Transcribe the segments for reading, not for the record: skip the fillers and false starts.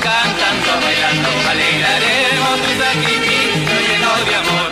cantando, bailando, alegraremos tu sacrificio lleno de amor.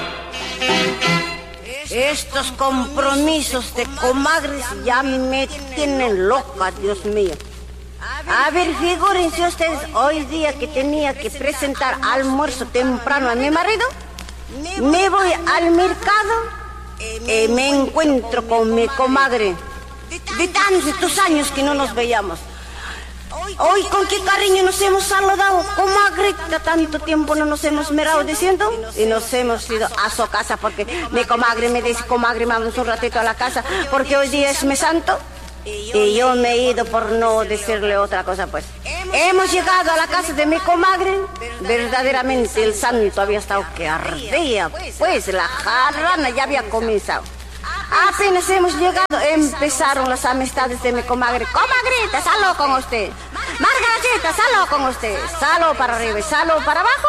Estos compromisos de comadres ya me tienen loca, Dios mío. A ver, figúrense ustedes, hoy día que tenía que presentar almuerzo temprano a mi marido, me voy al mercado y me encuentro con mi comadre de tantos años que no nos veíamos. Hoy con qué cariño nos hemos saludado, comadrita, tanto tiempo no nos hemos mirado diciendo, y nos hemos ido a su casa porque mi comadre me dice, comadre, vamos un ratito a la casa porque hoy día es mi santo. Y yo me he ido por no decirle otra cosa, pues. Hemos llegado a la casa de mi comadre, verdaderamente el santo había estado que ardía, pues la jarrana ya había comenzado. Apenas hemos llegado, empezaron las amistades de mi comadre. Comadrita, salud con usted. Margaretita, salud con usted. Salud para arriba y salud para abajo.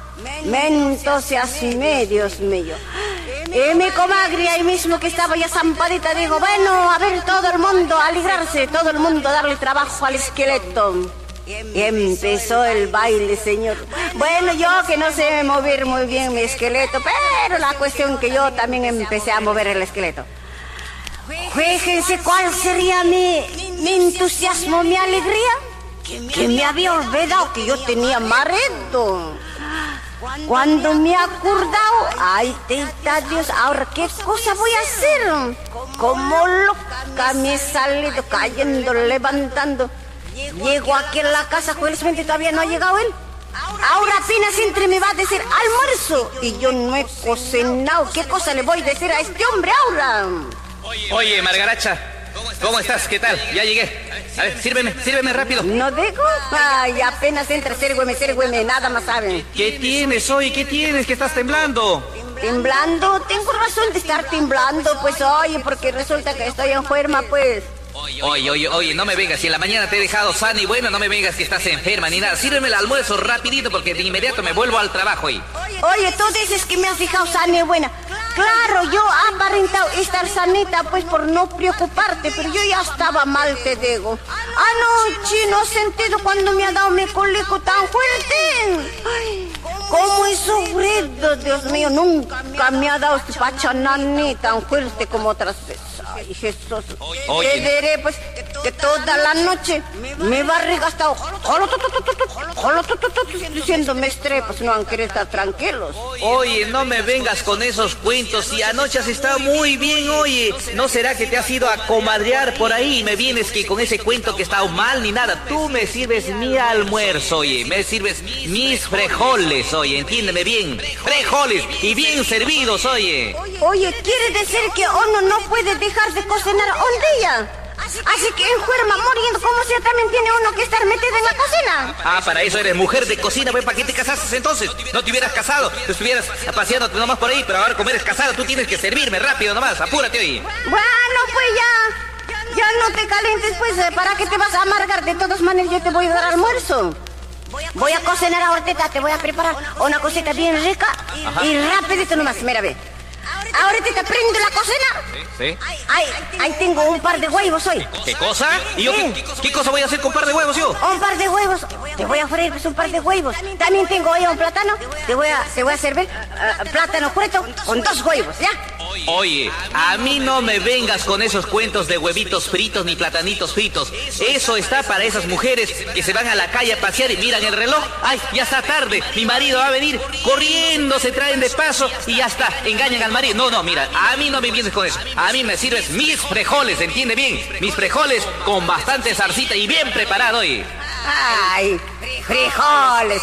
Entusiasmé, Dios mío. Y mi comadre ahí mismo que estaba ya zampadita, digo, bueno, a ver, todo el mundo a alegrarse, todo el mundo a darle trabajo al esqueleto. Y empezó el baile, señor. Bueno, yo que no sé mover muy bien mi esqueleto, pero la cuestión que yo también empecé a mover el esqueleto. Fíjense cuál sería mi entusiasmo, mi alegría, que me había olvidado que yo tenía marido. Cuando me he acordado, ay, tita Dios, ahora qué cosa voy a hacer. Como loca me he salido cayendo, levantando. Llego aquí en la casa, felizmente todavía no ha llegado él. Ahora apenas entre me va a decir almuerzo y yo no he cocinado. ¿Qué cosa le voy a decir a este hombre ahora? Oye, Margaracha, ¿cómo estás? ¿Qué tal? Ya llegué. A ver, sírveme rápido. ¿No digo? Ay, apenas entra, sírveme, nada más saben. ¿Qué tienes hoy? ¿Qué tienes? ¿Que estás temblando? ¿Temblando? Tengo razón de estar temblando, pues, oye, porque resulta que estoy enferma, pues. Oye, no me vengas, si en la mañana te he dejado sana y buena, no me vengas que estás enferma ni nada. Sírveme el almuerzo rapidito porque de inmediato me vuelvo al trabajo ahí. Oye, tú dices que me has dejado sana y buena. Claro, yo he aparentado estar sanita, pues, por no preocuparte, pero yo ya estaba mal, te digo. Anoche no he sentido cuando me ha dado mi cólico tan fuerte. Ay, cómo he sufrido, Dios mío, nunca me ha dado este pachanani tan fuerte como otras veces. Ay, Jesús, te diré, pues, que toda la noche mi barriga ha estado diciéndome estrepas, no han querido estar tranquilos. Oye, no me vengas con esos cuentos, si anoche has estado muy bien, oye. ¿No será que te has ido a comadrear por ahí y me vienes que con ese cuento que he estado mal ni nada? Tú me sirves mi almuerzo, oye, me sirves mis frijoles, oye, entiéndeme bien. Frijoles y bien servidos, oye. Oye, quiere decir que uno no puede dejar de cocinar un día. Así que enferma, muriendo, como si también tiene uno que estar metido en la cocina. Ah, para eso eres mujer de cocina, pues, ¿para qué te casaste entonces? No te hubieras casado, te estuvieras paseándote nomás por ahí, pero ahora como eres casada, tú tienes que servirme rápido nomás, apúrate hoy. Bueno, pues ya no te calientes, pues, ¿para qué te vas a amargar? De todas maneras, yo te voy a dar almuerzo. Voy a cocinar ahorita, te voy a preparar una cosita bien rica. Ajá. Y rapidito nomás, mira, ve. Ahorita te prendo la cocina. Sí. Ahí tengo un par de huevos hoy. ¿Qué cosa? ¿Y yo qué cosa voy a hacer con un par de huevos yo? Un par de huevos. Te voy a freír pues un par de huevos. También tengo hoy un plátano. Te voy a servir plátano frito con 2 huevos, ¿ya? Oye, a mí no me vengas con esos cuentos de huevitos fritos ni platanitos fritos. Eso está para esas mujeres que se van a la calle a pasear y miran el reloj. Ay, ya está tarde, mi marido va a venir corriendo, se traen de paso y ya está, engañan al marido. No, mira, a mí no me vienes con eso. A mí me sirves mis frijoles, ¿entiende bien? Mis frijoles con bastante zarcita y bien preparado, oye. Ay, frijoles.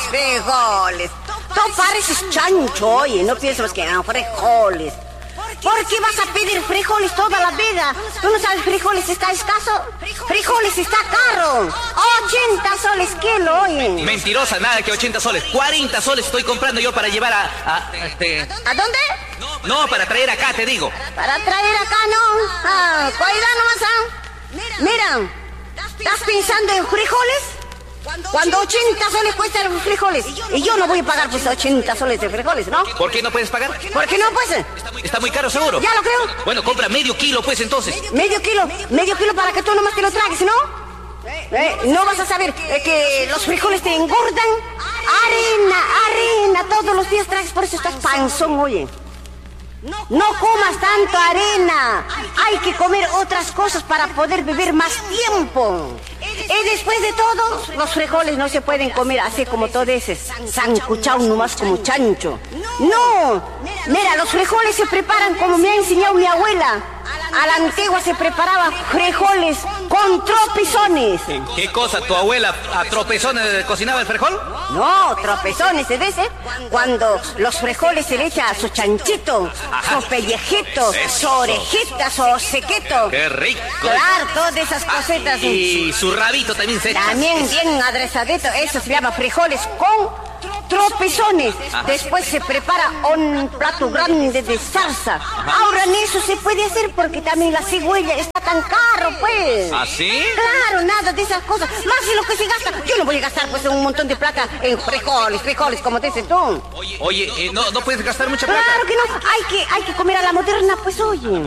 Tú pareces chancho, oye, no piensas que eran frijoles. ¿Por qué vas a pedir frijoles toda la vida? ¿Tú no sabes frijoles está escaso? Frijoles está caro. 80 soles kilo, oye. Mentirosa, nada que 80 soles. 40 soles estoy comprando yo para llevar ¿A dónde? No, para traer acá, te digo. Para traer acá, no. Cuidado nomás, Mira, ¿estás pensando en frijoles? Cuando 80 soles cuestan los frijoles. Y yo no voy a pagar pues 80 soles de frijoles, ¿no? ¿Por qué no puedes pagar? ¿Por qué no, pues? Está muy caro, seguro. Ya lo creo. Bueno, compra medio kilo, pues, entonces. Medio kilo para que tú nomás te lo tragues, ¿no? ¿No vas a saber que los frijoles te engordan? Arena, todos los días traes, por eso estás panzón, oye. No comas tanto arena. Hay que comer otras cosas para poder vivir más tiempo. Y después de todo, los frijoles no se pueden comer así como todo ese sancuchao nomás como chancho. No, mira, los frijoles se preparan como me ha enseñado mi abuela. A la antigua se preparaba frijoles con tropezones. ¿Qué cosa? ¿Tu abuela a tropezones cocinaba el frijol? No, tropezones, ¿se dice? Cuando los frijoles se le echa su chanchito, su pellejito, su orejita, su sequito. ¡Qué rico! Claro, todas esas cositas. Y su rabito también se echa. También bien adresadito, eso se llama frijoles con tropezones. Después se prepara un plato grande de salsa. Ahora en eso se puede hacer porque también la cigüeña está tan caro, pues. ¿Ah, sí? Claro, nada de esas cosas. Más de lo que se gasta. Yo no voy a gastar pues un montón de plata en frijoles, como te dices tú. Oye, no puedes gastar mucha plata. Claro que no. Hay que comer a la moderna, pues oye.